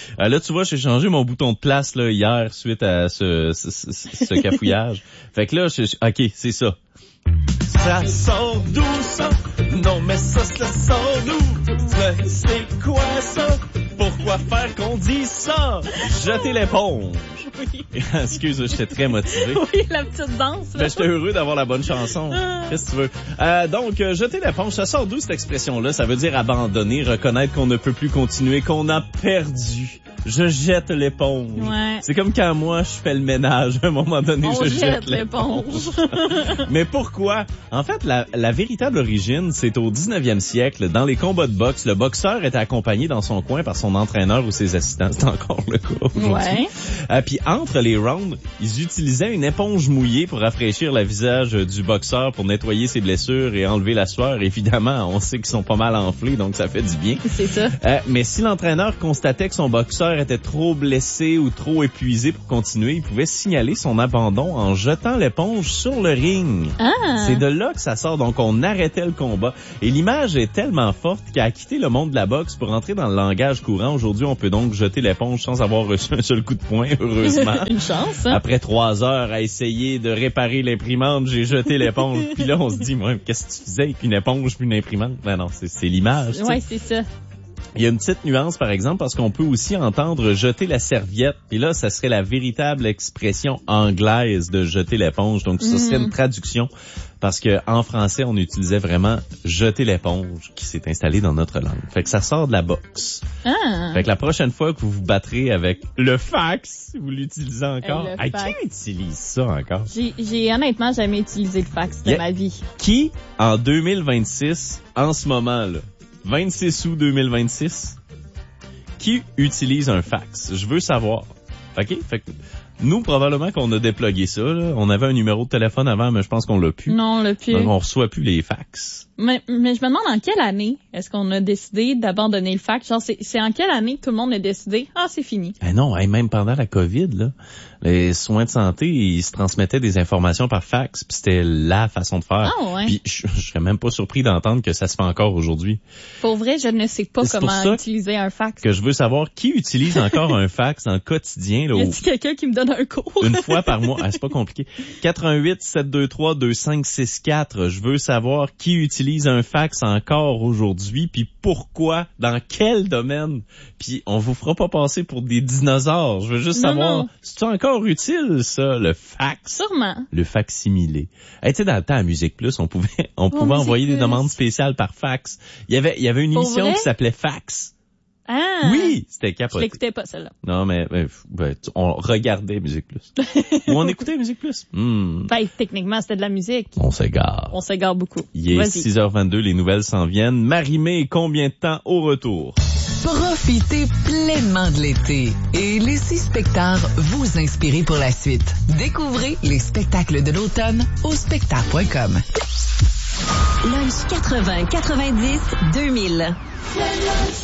Là, tu vois, j'ai changé mon bouton de place là hier suite à ce cafouillage. Fait que là, OK, c'est ça. Ça sort d'où ça? Non, mais ça sort d'où? C'est quoi ça? Pourquoi faire qu'on dit ça? Jeter l'éponge. Oui. Excuse, j'étais très motivé. Oui, la petite danse. Là. J'étais heureux d'avoir la bonne chanson. Qu'est-ce que tu veux? Donc, jeter l'éponge, ça sort d'où cette expression-là? Ça veut dire abandonner, reconnaître qu'on ne peut plus continuer, qu'on a perdu. Je jette l'éponge. Ouais. C'est comme quand moi, je fais le ménage. À un moment donné, On je jette jette l'éponge. Mais pourquoi? En fait, la véritable origine, c'est au 19e siècle. Dans les combats de boxe, le boxeur était accompagné dans son coin par son entraîneur ou ses assistants. C'est encore le cas aujourd'hui. Ouais. Puis entre les rounds, ils utilisaient une éponge mouillée pour rafraîchir le visage du boxeur, pour nettoyer ses blessures et enlever la sueur. Évidemment, on sait qu'ils sont pas mal enflés, donc ça fait du bien. C'est ça. Mais si l'entraîneur constatait que son boxeur était trop blessé ou trop épuisé pour continuer, il pouvait signaler son abandon en jetant l'éponge sur le ring. Ah. C'est de là que ça sort, donc on arrêtait le combat. Et l'image est tellement forte qu'elle a quitté le monde de la boxe pour entrer dans le langage courant. Aujourd'hui, on peut donc jeter l'éponge sans avoir reçu un seul coup de poing, heureusement. Une chance, hein? Après 3 heures à essayer de réparer l'imprimante, j'ai jeté l'éponge. Puis là, on se dit, moi, qu'est-ce que tu faisais avec une éponge puis une imprimante? Ben non, c'est l'image. Ouais, c'est ça. Il y a une petite nuance, par exemple, parce qu'on peut aussi entendre jeter la serviette. Et là, ça serait la véritable expression anglaise de jeter l'éponge. Donc, ça serait une traduction. Parce que en français, on utilisait vraiment jeter l'éponge qui s'est installé dans notre langue. Fait que ça sort de la boxe. Ah. Fait que la prochaine fois que vous vous battrez avec le fax, vous l'utilisez encore. Le Hey, fax. qui utilise ça encore? J'ai honnêtement jamais utilisé le fax de ma vie. Qui, en 2026, en ce moment, là, 26 août 2026, qui utilise un fax? Je veux savoir. OK? Fait que nous, probablement qu'on a déplugué ça, là. On avait un numéro de téléphone avant, mais je pense qu'on l'a plus. Non, on l'a plus. Donc, on reçoit plus les fax. Mais je me demande en quelle année est-ce qu'on a décidé d'abandonner le fax? Genre, c'est en quelle année que tout le monde a décidé? Ah, c'est fini. Eh non, même pendant la COVID, là, les soins de santé, ils se transmettaient des informations par fax, puis c'était la façon de faire. Ah ouais. Puis je serais même pas surpris d'entendre que ça se fait encore aujourd'hui. Pour vrai, je ne sais pas C'est pour comment ça utiliser un fax. Que je veux savoir qui utilise encore un fax dans le quotidien, là, Y a-t-il quelqu'un qui me donne un cours? une fois par mois. Ah, c'est pas compliqué. 88 723 2564. Je veux savoir qui utilise un fax encore aujourd'hui, puis pourquoi, dans quel domaine. Puis on vous fera pas passer pour des dinosaures. Je veux juste savoir, c'est encore utile ça, le fax? Sûrement. Le facsimilé. Hey, tu sais, dans le temps à Musique Plus, on pouvait envoyer des demandes spéciales par fax. Il y avait une émission qui s'appelait Fax. Ah. Oui, c'était Je capoté. l'écoutais pas, celle-là. Non, mais on regardait Musique Plus. Ou on écoutait Musique Plus. Ben, techniquement, c'était de la musique. On s'égare. On s'égare beaucoup. Il est Vas-y. 6h22, les nouvelles s'en viennent. Marie-Mé, combien de temps au retour? Profitez pleinement de l'été et laissez Spectard vous inspirer pour la suite. Découvrez les spectacles de l'automne au spectard.com. Lunch 80, 90, 2000.